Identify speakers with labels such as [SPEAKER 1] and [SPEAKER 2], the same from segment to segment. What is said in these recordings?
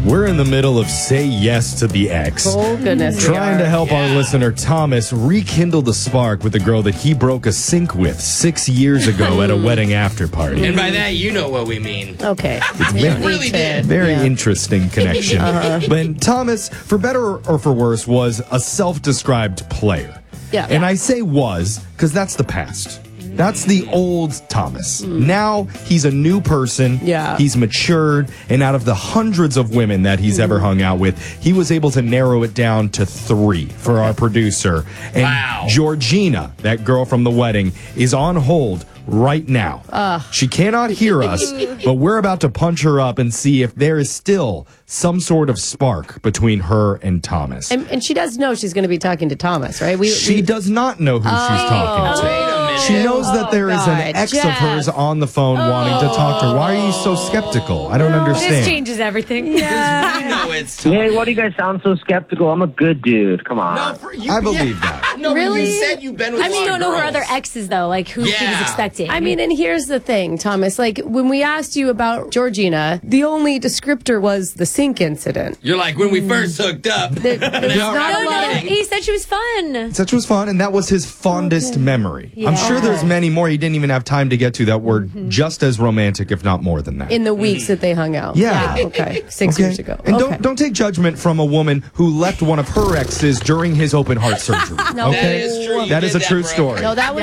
[SPEAKER 1] We're in the middle of Say Yes to the Ex.
[SPEAKER 2] Oh, goodness.
[SPEAKER 1] Trying to help our listener Thomas rekindle the spark with the girl that he broke a sink with 6 years ago at a wedding after party.
[SPEAKER 3] And by that, you know what we mean.
[SPEAKER 2] Okay.
[SPEAKER 3] You really did.
[SPEAKER 1] Very interesting connection. But Thomas, for better or for worse, was a self-described player.
[SPEAKER 2] Yeah.
[SPEAKER 1] And I say was because that's the past. That's the old Thomas. Now he's a new person.
[SPEAKER 2] Yeah.
[SPEAKER 1] He's matured. And out of the hundreds of women that he's ever hung out with, he was able to narrow it down to 3 for our producer. And
[SPEAKER 3] Wow.
[SPEAKER 1] Georgina, that girl from the wedding, is on hold right now. She cannot hear us, but we're about to punch her up and see if there is still some sort of spark between her and Thomas.
[SPEAKER 2] And she does know she's going to be talking to Thomas, right?
[SPEAKER 1] She does not know who she's talking to.
[SPEAKER 3] Wait a minute.
[SPEAKER 1] She knows that there is an
[SPEAKER 2] God,
[SPEAKER 1] ex of
[SPEAKER 2] Jeff.
[SPEAKER 1] hers on the phone wanting to talk to her. Why are you so skeptical? I don't
[SPEAKER 4] This
[SPEAKER 1] understand.
[SPEAKER 4] changes everything.
[SPEAKER 3] You know it's tough.
[SPEAKER 5] Hey, why do you guys sound so skeptical? I'm a good dude. Come on.
[SPEAKER 3] No, for you,
[SPEAKER 1] I believe that.
[SPEAKER 3] No,
[SPEAKER 2] Really?
[SPEAKER 3] you said you've been with
[SPEAKER 4] I
[SPEAKER 3] a
[SPEAKER 4] mean,
[SPEAKER 3] lot
[SPEAKER 4] you
[SPEAKER 3] of
[SPEAKER 4] don't know her
[SPEAKER 3] girls.
[SPEAKER 4] other exes, though, like who she was
[SPEAKER 3] Yeah.
[SPEAKER 4] expecting.
[SPEAKER 2] I mean, and here's the thing, Thomas. Like, when we asked you about Georgina, the only descriptor was the sink incident.
[SPEAKER 3] You're like, when we first hooked up.
[SPEAKER 2] There's not a lot of...
[SPEAKER 4] he said she was fun.
[SPEAKER 1] Such was fun, and that was his fondest memory. I'm sure there's many more he didn't even have time to get to that were just as romantic, if not more than that.
[SPEAKER 2] In the weeks that they hung out.
[SPEAKER 1] Yeah.
[SPEAKER 2] Okay. 6 years ago.
[SPEAKER 1] And
[SPEAKER 2] Okay.
[SPEAKER 1] don't take judgment from a woman who left one of her exes during his open heart surgery.
[SPEAKER 2] No.
[SPEAKER 1] Okay?
[SPEAKER 3] That is true. You
[SPEAKER 1] That
[SPEAKER 3] did
[SPEAKER 1] is a
[SPEAKER 3] that,
[SPEAKER 1] true
[SPEAKER 3] bro.
[SPEAKER 1] story.
[SPEAKER 2] No, that was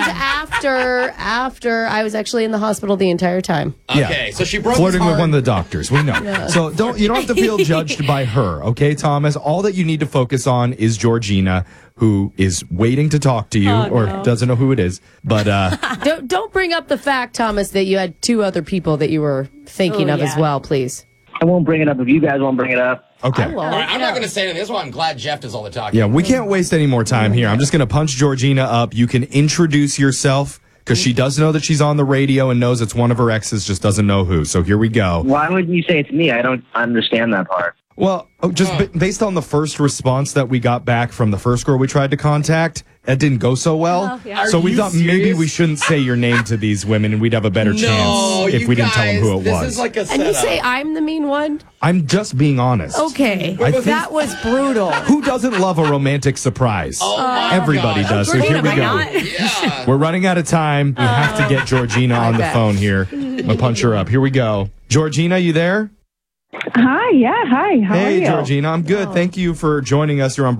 [SPEAKER 2] after I was actually in the hospital the entire time.
[SPEAKER 3] Okay, so she broke
[SPEAKER 1] Flirting
[SPEAKER 3] his
[SPEAKER 1] with
[SPEAKER 3] heart.
[SPEAKER 1] one of the doctors. We know. So you don't have to feel judged by her, okay, Thomas? All that you need to focus on is Georgina, who is waiting to talk to you or doesn't know who it is. But
[SPEAKER 2] Don't bring up the fact, Thomas, that you had 2 other people that you were thinking of as well, please.
[SPEAKER 5] I won't bring it up if you guys won't bring it up.
[SPEAKER 1] okay.
[SPEAKER 3] All right, I'm not going to say anything. That's why I'm glad Jeff does all the talking.
[SPEAKER 1] Yeah, we can't waste any more time here. I'm just going to punch Georgina up. You can introduce yourself because she does know that she's on the radio and knows it's one of her exes, just doesn't know who. So here we go.
[SPEAKER 5] Why wouldn't you say it's me? I don't understand that part.
[SPEAKER 1] Well, based on the first response that we got back from the first girl we tried to contact, that didn't go so well.
[SPEAKER 4] yeah.
[SPEAKER 1] So
[SPEAKER 3] Are
[SPEAKER 1] we
[SPEAKER 3] you
[SPEAKER 1] thought maybe
[SPEAKER 3] serious?
[SPEAKER 1] we shouldn't say your name to these women and we'd have a better chance if
[SPEAKER 3] you
[SPEAKER 1] we didn't tell them
[SPEAKER 3] guys,
[SPEAKER 1] who it
[SPEAKER 3] this
[SPEAKER 1] was.
[SPEAKER 3] is like a
[SPEAKER 2] And
[SPEAKER 3] setup.
[SPEAKER 2] you say I'm the mean one?
[SPEAKER 1] I'm just being honest.
[SPEAKER 2] Okay.
[SPEAKER 1] I think-
[SPEAKER 2] That was brutal.
[SPEAKER 1] Who doesn't love a romantic surprise? Everybody
[SPEAKER 3] God.
[SPEAKER 1] does. So here we go.
[SPEAKER 3] Yeah.
[SPEAKER 1] We're running out of time. We have to get Georgina on the
[SPEAKER 2] bet.
[SPEAKER 1] phone here. I'm going to punch her up. Here we go. Georgina, you there?
[SPEAKER 6] Hi, yeah, hi. How are
[SPEAKER 1] Hey,
[SPEAKER 6] you?
[SPEAKER 1] Georgina. I'm good. Thank you for joining us. You're on